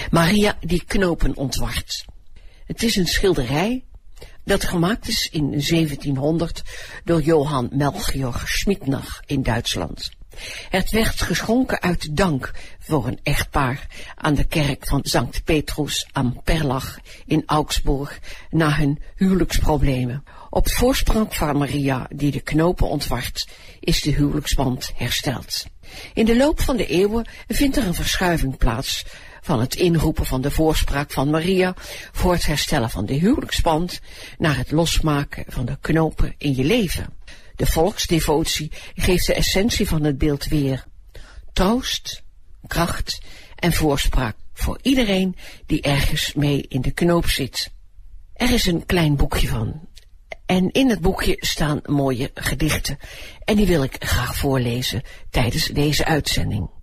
Maria die knopen ontwart. Het is een schilderij dat gemaakt is in 1700 door Johann Melchior Schmidtner in Duitsland. Het werd geschonken uit dank voor een echtpaar aan de kerk van Sankt Petrus am Perlach in Augsburg na hun huwelijksproblemen. Op het voorsprong van Maria die de knopen ontwart is de huwelijksband hersteld. In de loop van de eeuwen vindt er een verschuiving plaats van het inroepen van de voorspraak van Maria voor het herstellen van de huwelijksband naar het losmaken van de knopen in je leven. De volksdevotie geeft de essentie van het beeld weer. Troost, kracht en voorspraak voor iedereen die ergens mee in de knoop zit. Er is een klein boekje van. En in het boekje staan mooie gedichten. En die wil ik graag voorlezen tijdens deze uitzending.